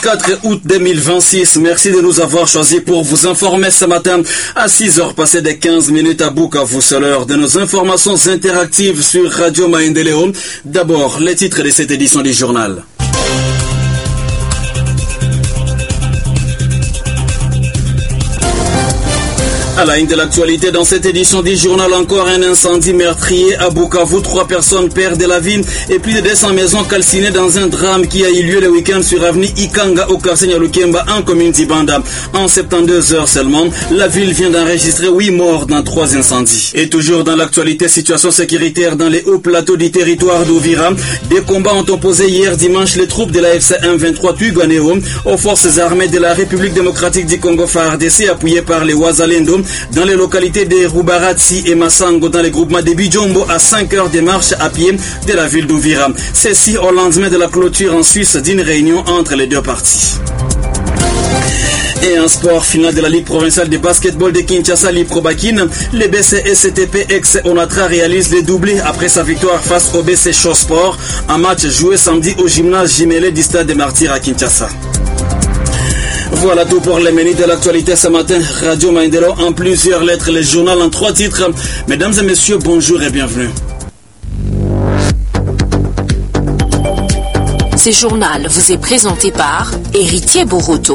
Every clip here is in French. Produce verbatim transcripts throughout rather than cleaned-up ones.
quatre août deux mille vingt-six, merci de nous avoir choisis pour vous informer ce matin à six heures passées de quinze minutes à Bukavu. C'est l'heure de nos informations interactives sur Radio Maendeleo. D'abord, les titres de cette édition du journal. À la une de l'actualité dans cette édition du journal, encore un incendie meurtrier à Bukavu. Trois personnes perdent la vie et plus de deux cents maisons calcinées dans un drame qui a eu lieu le week-end sur avenue Ikanga au quartier Nyalukemba en commune d'Ibanda. En soixante-douze heures seulement, la ville vient d'enregistrer huit morts dans trois incendies. Et toujours dans l'actualité, situation sécuritaire dans les hauts plateaux du territoire d'Ouvira. Des combats ont opposé hier dimanche les troupes de la F C M vingt-trois Twirwaneho aux forces armées de la République démocratique du Congo F A R D C appuyées par les Wazalendo dans les localités de Rubaratsi et Massango dans les groupements de Bijombo à cinq heures de marche à pied de la ville d'Ouvira. Ceci au lendemain de la clôture en Suisse d'une réunion entre les deux parties. Et un sport final de la Ligue provinciale de basketball de Kinshasa, l'Iprobakin, le B C S T P ex-Onatra réalise le doublé après sa victoire face au B C Chosport, un match joué samedi au gymnase Jimele du stade des Martyrs à Kinshasa. Voilà tout pour les menus de l'actualité ce matin. Radio Maendeleo en plusieurs lettres, le journal en trois titres. Mesdames et messieurs, bonjour et bienvenue. Ce journal vous est présenté par Héritier Boroto.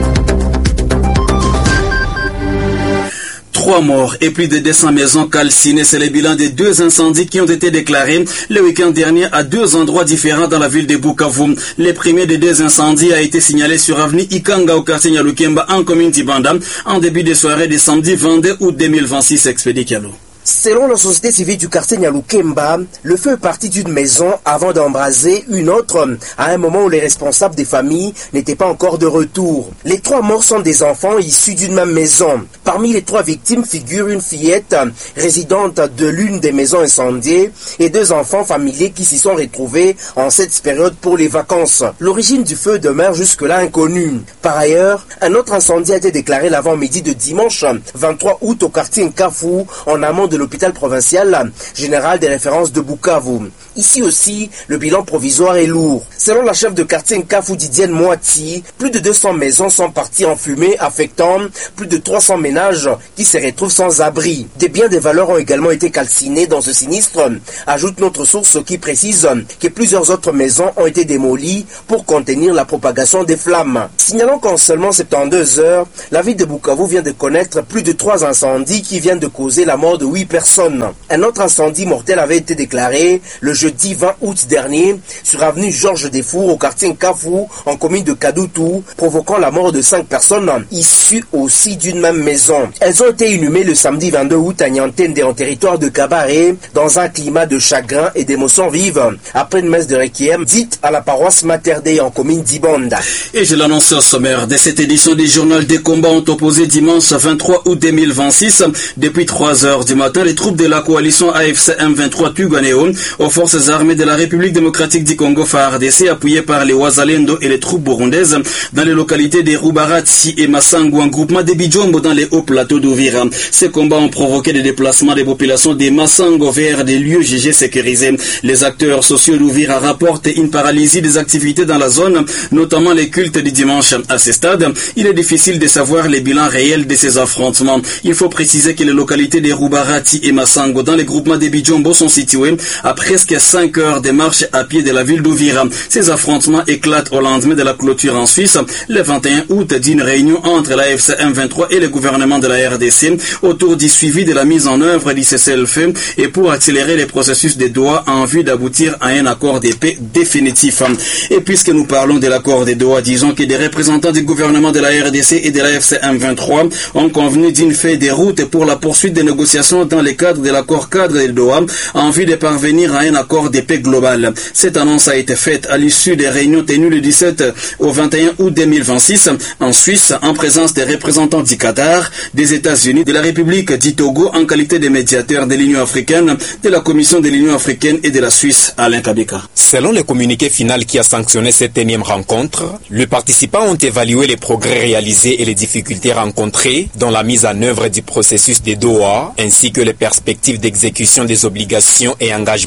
Trois morts et plus de deux cents maisons calcinées, c'est le bilan des deux incendies qui ont été déclarés le week-end dernier à deux endroits différents dans la ville de Bukavu. Le premier des deux incendies a été signalé sur avenue Ikanga au quartier Nyalukemba en commune d'Ibanda en début de soirée de samedi vingt-deux août deux mille vingt-six, expédie Kialo. Selon la société civile du quartier Nyalukemba, le feu est parti d'une maison avant d'embraser une autre à un moment où les responsables des familles n'étaient pas encore de retour. Les trois morts sont des enfants issus d'une même maison. Parmi les trois victimes figure une fillette résidente de l'une des maisons incendiées et deux enfants familiers qui s'y sont retrouvés en cette période pour les vacances. L'origine du feu demeure jusque-là inconnue. Par ailleurs, un autre incendie a été déclaré l'avant-midi de dimanche vingt-trois août au quartier Nkafu en amont de l'hôpital provincial général des références de Bukavu. Ici aussi, le bilan provisoire est lourd. Selon la chef de quartier Nkafu Didienne Moati, plus de deux cents maisons sont parties en fumée, affectant plus de trois cents ménages qui se retrouvent sans abri. Des biens de valeur ont également été calcinés dans ce sinistre, ajoute notre source qui précise que plusieurs autres maisons ont été démolies pour contenir la propagation des flammes. Signalons qu'en seulement soixante-douze heures, la ville de Bukavu vient de connaître plus de trois incendies qui viennent de causer la mort de huit personnes. Un autre incendie mortel avait été déclaré le jeudi vingt août dernier sur avenue Georges Desfours au quartier Nkafu en commune de Kadutu, provoquant la mort de cinq personnes issues aussi d'une même maison. Elles ont été inhumées le samedi vingt-deux août à Nyantende en territoire de Kabaré dans un climat de chagrin et d'émotions vives après une messe de requiem dite à la paroisse Mater Dei en commune d'Ibanda. Et je l'annonce au sommaire de cette édition du journal des combats ont opposé dimanche vingt-trois août deux mille vingt-six depuis trois heures du matin les troupes de la coalition A F C M vingt-trois Twirwaneho aux forces armées de la République démocratique du Congo F A R D C appuyées par les Wazalendo et les troupes burundaises dans les localités de Rubaratsi et Massango en groupement de Bijombo dans les hauts plateaux d'Ouvira. Ces combats ont provoqué des déplacements des populations de Massango vers des lieux jugés sécurisés. Les acteurs sociaux d'Ouvira rapportent une paralysie des activités dans la zone, notamment les cultes du dimanche. À ce stade, il est difficile de savoir les bilans réels de ces affrontements. Il faut préciser que les localités de Rubaratsi et Massango dans les groupements de Bijombo sont situés à presque cinq heures de marche à pied de la ville d'Ouvira. Ces affrontements éclatent au lendemain de la clôture en Suisse, le vingt et un août, d'une réunion entre la F C M vingt-trois et le gouvernement de la R D C autour du suivi de la mise en œuvre du cessez-le-feu et pour accélérer les processus de Doha en vue d'aboutir à un accord de paix définitif. Et puisque nous parlons de l'accord de Doha, disons que des représentants du gouvernement de la R D C et de la F C M vingt-trois ont convenu d'une feuille de route pour la poursuite des négociations dans le cadre de l'accord cadre de Doha en vue de parvenir à un accord de paix global. Cette annonce a été faite à l'issue des réunions tenues le dix-sept au vingt et un août deux mille vingt-six en Suisse en présence des représentants du Qatar, des États-Unis, de la République du Togo en qualité de médiateur de l'Union africaine, de la Commission de l'Union africaine et de la Suisse. Alain Kabeka. Selon le communiqué final qui a sanctionné cette énième rencontre, les participants ont évalué les progrès réalisés et les difficultés rencontrées dans la mise en œuvre du processus de Doha, ainsi que les perspectives d'exécution des obligations et engagements existants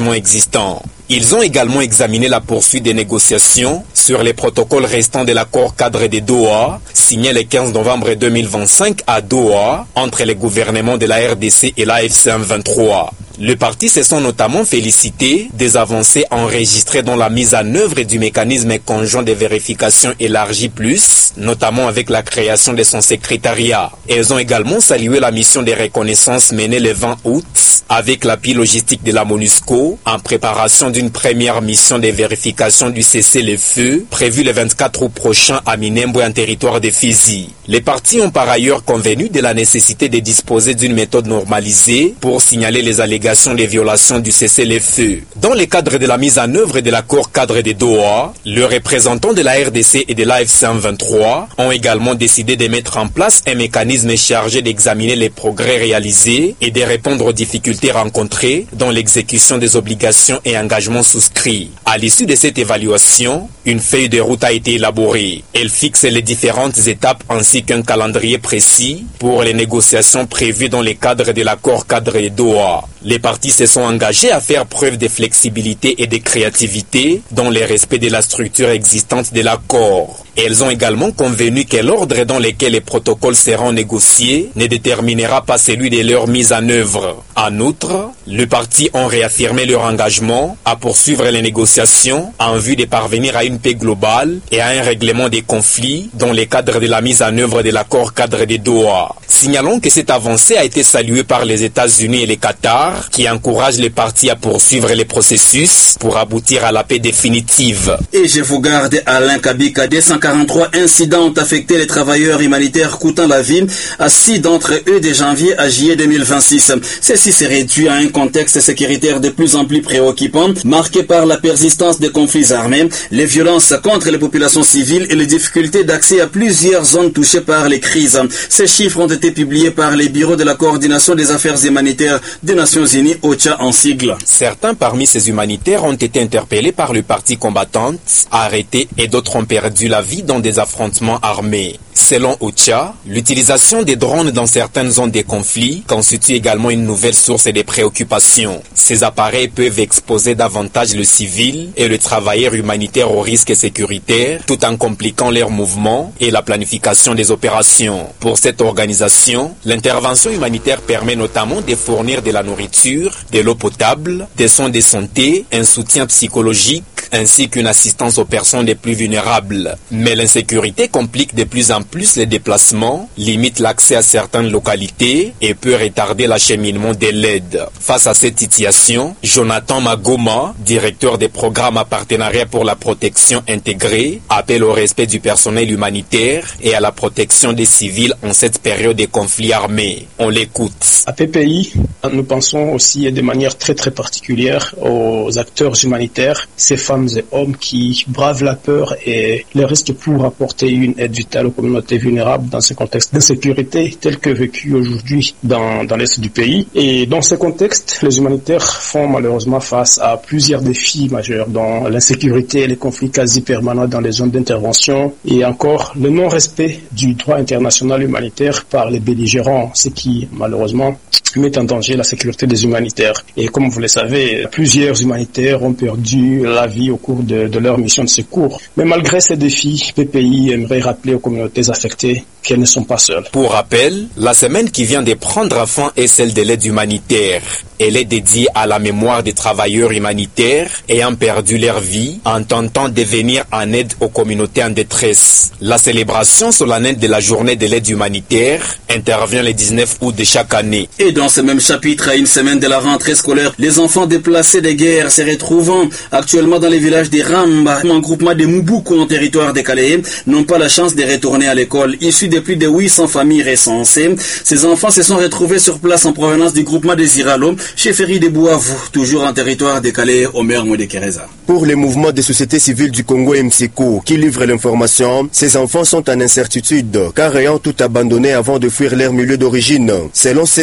existants. Ils ont également examiné la poursuite des négociations sur les protocoles restants de l'accord cadre de Doha, signé le quinze novembre deux mille vingt-cinq à Doha, entre les gouvernements de la R D C et l'A F C M vingt-trois. Les partis se sont notamment félicités des avancées enregistrées dans la mise en œuvre du mécanisme conjoint de vérification élargi plus, notamment avec la création de son secrétariat. Elles ont également salué la mission de reconnaissance menée le vingt août avec l'appui logistique de la MONUSCO en préparation d'une première mission de vérification du cessez-le-feu prévue le vingt-quatre août prochain à Minembwe en territoire de Fizi. Les partis ont par ailleurs convenu de la nécessité de disposer d'une méthode normalisée pour signaler les allégations des violations du cessez-le-feu. Dans le cadre de la mise en œuvre de l'accord cadre de Doha, les représentants de la R D C et de l'A F C M vingt-trois ont également décidé de mettre en place un mécanisme chargé d'examiner les progrès réalisés et de répondre aux difficultés rencontrées dans l'exécution des obligations et engagements souscrits. À l'issue de cette évaluation, une feuille de route a été élaborée. Elle fixe les différentes étapes ainsi qu'un calendrier précis pour les négociations prévues dans le cadre de l'accord cadre de Doha. Les partis se sont engagés à faire preuve de flexibilité et de créativité dans le respect de la structure existante de l'accord. Elles ont également convenu que l'ordre dans lequel les protocoles seront négociés ne déterminera pas celui de leur mise en œuvre. En outre, les partis ont réaffirmé leur engagement à poursuivre les négociations en vue de parvenir à une paix globale et à un règlement des conflits dans le cadre de la mise en œuvre de l'accord cadre de Doha. Signalons que cette avancée a été saluée par les États-Unis et le Qatar, qui encouragent les partis à poursuivre les processus pour aboutir à la paix définitive. Et je vous garde Alain Kabika. Deux cent quarante-trois incidents ont affecté les travailleurs humanitaires coûtant la vie à six d'entre eux de janvier à juillet deux mille vingt-six. Ceci s'est réduit à un contexte sécuritaire de plus en plus préoccupant, marqué par la persistance des conflits armés, les violences contre les populations civiles et les difficultés d'accès à plusieurs zones touchées par les crises. Ces chiffres ont été publiés par les bureaux de la coordination des affaires humanitaires des Nations Unies, OCHA en sigle. Certains parmi ces humanitaires ont été interpellés par le parti combattant, arrêtés et d'autres ont perdu la vie dans des affrontements armés. Selon OCHA, l'utilisation des drones dans certaines zones de conflit constitue également une nouvelle source de préoccupation. Ces appareils peuvent exposer davantage le civil et le travailleur humanitaire aux risques sécuritaires tout en compliquant leurs mouvements et la planification des opérations. Pour cette organisation, l'intervention humanitaire permet notamment de fournir de la nourriture, de l'eau potable, des soins de santé, un soutien psychologique ainsi qu'une assistance aux personnes les plus vulnérables. Mais l'insécurité complique de plus en plus les déplacements, limite l'accès à certaines localités et peut retarder l'acheminement de l'aide. Face à cette situation, Jonathan Magoma, directeur des programmes à partenariat pour la protection intégrée, appelle au respect du personnel humanitaire et à la protection des civils en cette période de conflits armés. On l'écoute. À P P I, nous pensons aussi de manière très très particulière aux acteurs humanitaires, ces femmes et hommes qui bravent la peur et les risques pour apporter une aide vitale aux communautés vulnérables dans ce contexte d'insécurité tel que vécu aujourd'hui dans, dans l'est du pays. Et dans ce contexte, les humanitaires font malheureusement face à plusieurs défis majeurs, dont l'insécurité et les conflits quasi permanents dans les zones d'intervention et encore le non-respect du droit international humanitaire par les belligérants, ce qui malheureusement met en danger la sécurité des humanitaires. Et comme vous le savez, plusieurs humanitaires ont perdu la vie au cours de, de leur mission de secours. Mais malgré ces défis, P P I aimerait rappeler aux communautés affectées qu'elles ne sont pas seules. Pour rappel, la semaine qui vient de prendre fin est celle de l'aide humanitaire. Elle est dédiée à la mémoire des travailleurs humanitaires ayant perdu leur vie en tentant de venir en aide aux communautés en détresse. La célébration solennelle de la journée de l'aide humanitaire intervient le dix-neuf août de chaque année. Et dans ce même chapitre, à une semaine de la rentrée scolaire, les enfants déplacés des guerres se retrouvant actuellement dans les villages de Ramba, en groupement de Mubuku en territoire décalé, n'ont pas la chance de retourner à l'école. Issus de plus de huit cents familles recensées, ces enfants se sont retrouvés sur place en provenance du groupement des Iralo, chez Ferry de Bouavou, toujours en territoire décalé, au maire de Kereza. Pour les mouvements des sociétés civiles du Congo M C C O qui livrent l'information, ces enfants sont en incertitude, car ayant tout abandonné avant de fuir leur milieu d'origine. Selon cette structure,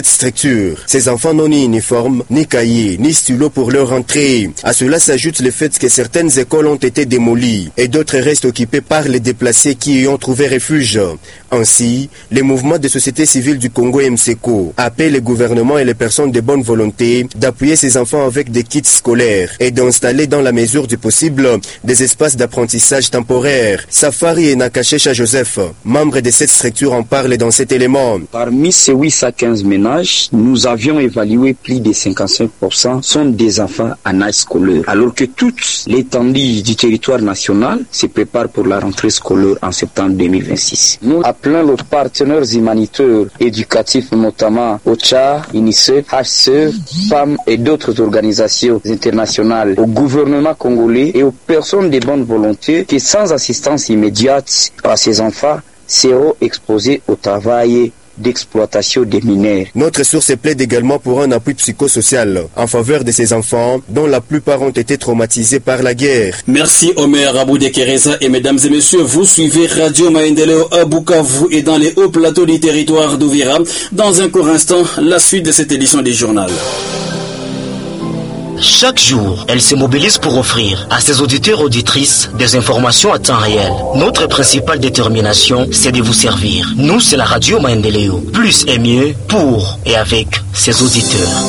fournitures. Ces enfants n'ont ni uniforme, ni cahier, ni stylo pour leur entrée. À cela s'ajoute le fait que certaines écoles ont été démolies et d'autres restent occupées par les déplacés qui y ont trouvé refuge. Ainsi, le mouvement de société civile du Congo M C C O appelle le gouvernement et les personnes de bonne volonté d'appuyer ces enfants avec des kits scolaires et d'installer dans la mesure du possible des espaces d'apprentissage temporaires. Safari et Nakashesha Joseph, membres de cette structure, en parlent dans cet élément. Parmi ces huit cent quinze ménages, nous avions évalué plus de cinquante-cinq pour cent sont des enfants en âge scolaire, alors que toute l'étendue du territoire national se prépare pour la rentrée scolaire en septembre deux mille vingt-six. Nous appelons les partenaires humanitaires éducatifs, notamment O C H A, UNICEF, H C E, femmes et d'autres organisations internationales, au gouvernement congolais et aux personnes de bonne volonté qui, sans assistance immédiate à ces enfants, seront exposés au travail d'exploitation des mineurs. Notre source plaide également pour un appui psychosocial en faveur de ces enfants dont la plupart ont été traumatisés par la guerre. Merci Omer Aboudekereza et mesdames et messieurs, vous suivez Radio Maendeleo à Bukavu et dans les hauts plateaux du territoire d'Ouvira. Dans un court instant, la suite de cette édition du journal. Chaque jour, elle se mobilise pour offrir à ses auditeurs et auditrices des informations à temps réel. Notre principale détermination, c'est de vous servir. Nous, c'est la radio Maendeleo. Plus et mieux pour et avec ses auditeurs.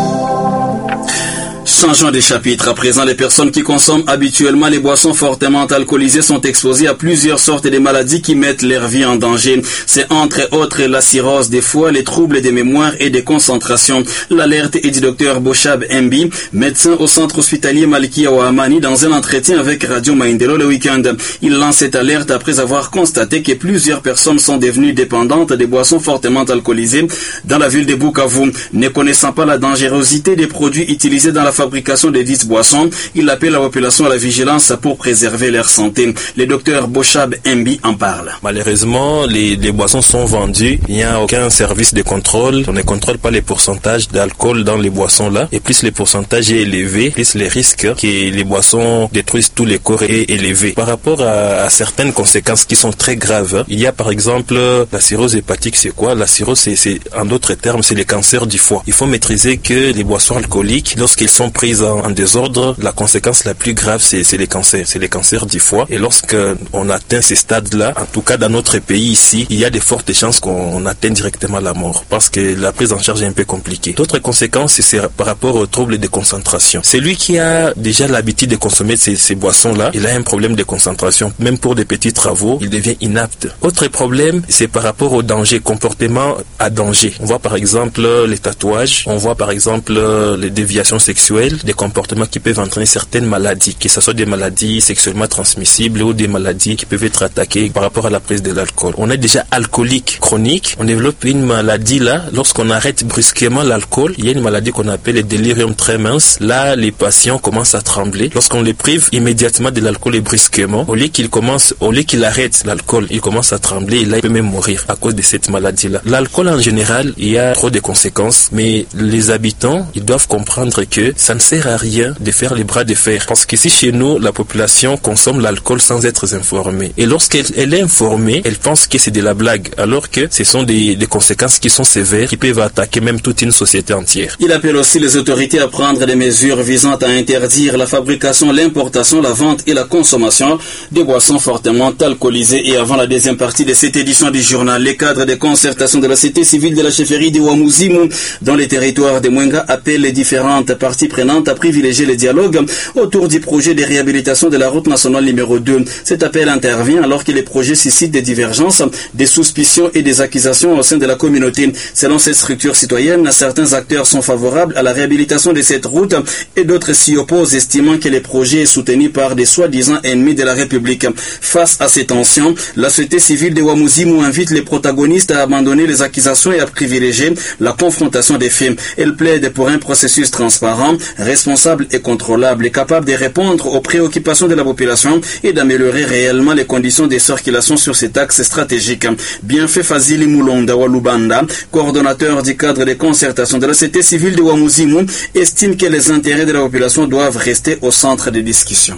Changeons de chapitre. À présent, les personnes qui consomment habituellement les boissons fortement alcoolisées sont exposées à plusieurs sortes de maladies qui mettent leur vie en danger. C'est entre autres la cirrhose des foies, les troubles des mémoires et des concentrations. L'alerte est du docteur Boshab Mbi, médecin au centre hospitalier Malkia Ouamani, dans un entretien avec Radio Maendeleo le week-end. Il lance cette alerte après avoir constaté que plusieurs personnes sont devenues dépendantes des boissons fortement alcoolisées dans la ville de Bukavu. Ne connaissant pas la dangerosité des produits utilisés dans la fabrication de dites boissons, il appelle la population à la vigilance pour préserver leur santé. Le docteur Boshab Mbi en parle. Malheureusement, les, les boissons sont vendues, il n'y a aucun service de contrôle, on ne contrôle pas les pourcentages d'alcool dans les boissons là, et plus le pourcentage est élevé, plus les risques que les boissons détruisent tous les corps est élevé. Par rapport à, à certaines conséquences qui sont très graves, il y a par exemple la cirrhose hépatique. C'est quoi? La cirrhose, c'est, c'est en d'autres termes, c'est le cancer du foie. Il faut maîtriser que les boissons alcooliques, lorsqu'ils sont pris en, en désordre, la conséquence la plus grave, c'est, c'est les cancers, c'est les cancers du foie. Et lorsque on atteint ces stades-là, en tout cas dans notre pays ici, il y a de fortes chances qu'on atteigne directement la mort, parce que la prise en charge est un peu compliquée. D'autres conséquences, c'est par rapport aux troubles de concentration. Celui qui a déjà l'habitude de consommer ces, ces boissons-là, il a un problème de concentration. Même pour des petits travaux, il devient inapte. Autre problème, c'est par rapport au danger, comportement à danger. On voit par exemple les tatouages, on voit par exemple les déviations sexuelles, des comportements qui peuvent entraîner certaines maladies, que ce soit des maladies sexuellement transmissibles ou des maladies qui peuvent être attaquées par rapport à la prise de l'alcool. On est déjà alcoolique chronique, on développe une maladie là, lorsqu'on arrête brusquement l'alcool, il y a une maladie qu'on appelle le délirium tremens. Là, les patients commencent à trembler. Lorsqu'on les prive immédiatement de l'alcool et brusquement, au lieu qu'il commence, au lieu qu'il arrête l'alcool, il commence à trembler et là, il peut même mourir à cause de cette maladie-là. L'alcool en général, il y a trop de conséquences, mais les habitants, ils doivent comprendre que ça ne sert à rien de faire les bras de fer. Parce qu'ici, chez nous, la population consomme l'alcool sans être informée. Et lorsqu'elle elle est informée, elle pense que c'est de la blague, alors que ce sont des, des conséquences qui sont sévères, qui peuvent attaquer même toute une société entière. Il appelle aussi les autorités à prendre des mesures visant à interdire la fabrication, l'importation, la vente et la consommation des boissons fortement alcoolisées. Et avant la deuxième partie de cette édition du journal, les cadres de concertation de la société civile de la chefferie de Ouamuzimu dans les territoires de Mwenga appellent les différentes parties prenantes à privilégier le dialogue autour du projet de réhabilitation de la route nationale numéro deux. Cet appel intervient alors que les projets suscitent des divergences, des suspicions et des accusations au sein de la communauté. Selon cette structure citoyenne, certains acteurs sont favorables à la réhabilitation de cette route et d'autres s'y opposent, estimant que le projet est soutenu par des soi-disant ennemis de la République. Face à ces tensions, la société civile de Ouamuzimu invite les protagonistes à abandonner les accusations et à privilégier la confrontation des faits. Elle plaide pour un processus transparent, responsable et contrôlable, capable de répondre aux préoccupations de la population et d'améliorer réellement les conditions de circulation sur cet axe stratégique. Bienfait Fazili Moulonda Walubanda, coordonnateur du cadre de concertation de la société civile de Ouamuzimu, estime que les intérêts de la population doivent rester au centre des discussions.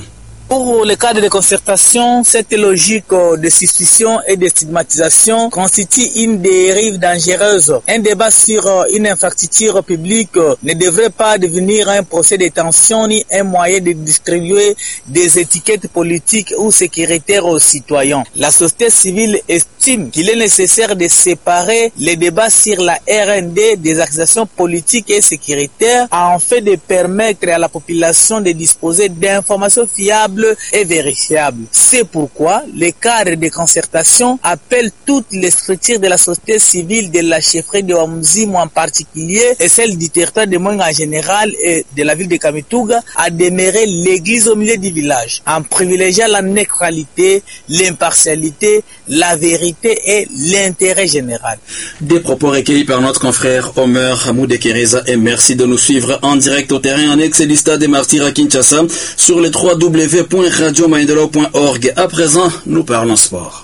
Pour le cadre de concertation, cette logique de suspicion et de stigmatisation constitue une dérive dangereuse. Un débat sur une infrastructure publique ne devrait pas devenir un procès de tension ni un moyen de distribuer des étiquettes politiques ou sécuritaires aux citoyens. La société civile estime qu'il est nécessaire de séparer les débats sur la R N D des accusations politiques et sécuritaires afin de permettre à la population de disposer d'informations fiables et vérifiable. C'est pourquoi le cadre de concertation appelle toutes les structures de la société civile, de la chefferie de Wamzimu en particulier et celle du territoire de Mwenga en général et de la ville de Kamituga à demeurer l'église au milieu du village en privilégiant la neutralité, l'impartialité, la vérité et l'intérêt général. Des propos recueillis par notre confrère Omer Moudekereza et merci de nous suivre en direct au terrain annexe du stade des Martyrs à Kinshasa sur le w w w point radio maendeleo point org. À présent, nous parlons sport.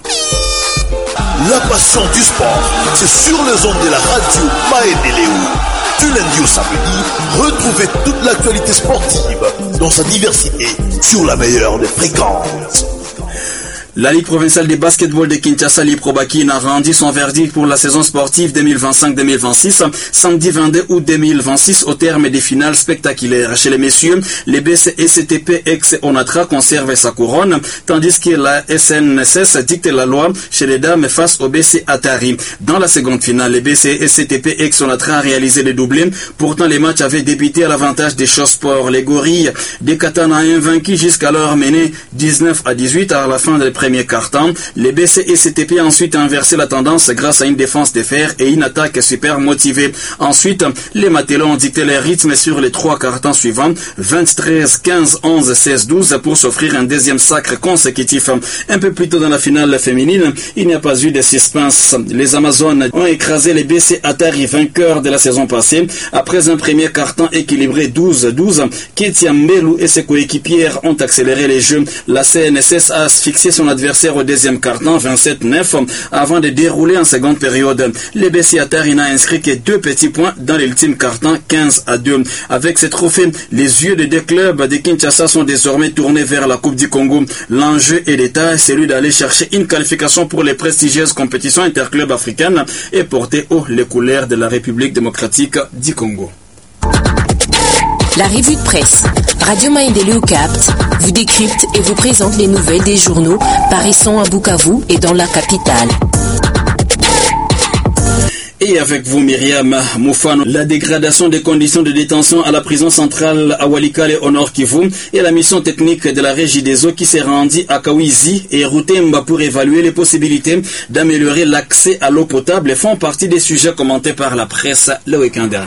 La passion du sport, c'est sur les ondes de la radio Maendeleo. Du lundi au samedi, retrouvez toute l'actualité sportive dans sa diversité sur la meilleure des fréquences. La Ligue provinciale de basketball de Kinshasa, l'Iprobaki, a rendu son verdict pour la saison sportive deux mille vingt-cinq deux mille vingt-six, samedi vingt-deux août deux mille vingt-six, au terme des finales spectaculaires. Chez les messieurs, les B C et C T P ex-Onatra conservent sa couronne, tandis que la S N S S dicte la loi chez les dames face au B C Atari. Dans la seconde finale, les B C et C T P ex-Onatra a réalisé les doublés. Pourtant, les matchs avaient débuté à l'avantage des Chosport. Les gorilles des Katana invaincus jusqu'alors menés dix-neuf à dix-huit à la fin des premier quart-temps. Les B C et C T P ont ensuite inversé la tendance grâce à une défense de fer et une attaque super motivée. Ensuite, les Matelots ont dicté leur rythme sur les trois quart-temps suivants, vingt-treize, quinze, onze, seize, douze, pour s'offrir un deuxième sacre consécutif. Un peu plus tôt dans la finale féminine, il n'y a pas eu de suspense. Les Amazones ont écrasé les B C Atari, vainqueurs de la saison passée, après un premier quart-temps équilibré douze douze. Ketia Mbelu et ses coéquipières ont accéléré les jeux. La C N S S a asphyxié son adversaire au deuxième quart-temps, vingt-sept neuf, avant de dérouler en seconde période. Les B C Atari n'a inscrit que deux petits points dans l'ultime quart-temps, quinze à deux. Avec ces trophées, les yeux des deux clubs de Kinshasa sont désormais tournés vers la Coupe du Congo. L'enjeu est d'état, celui d'aller chercher une qualification pour les prestigieuses compétitions interclubs africaines et porter haut les couleurs de la République démocratique du Congo. La revue de presse Radio Maendeleo capte, vous décrypte et vous présente les nouvelles des journaux paraissant à Bukavu et dans la capitale. Et avec vous, Myriam Moufano, la dégradation des conditions de détention à la prison centrale à Walikale au Nord Kivu et la mission technique de la Régie des eaux qui s'est rendue à Kawizi et Rutemba pour évaluer les possibilités d'améliorer l'accès à l'eau potable font partie des sujets commentés par la presse le week-end dernier.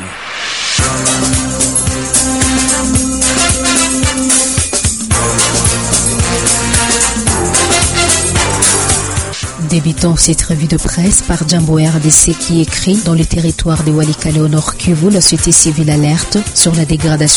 Débutons cette revue de presse par Jambo R D C qui écrit: dans le territoire de Walikale au Nord Kivu, la société civile alerte sur la dégradation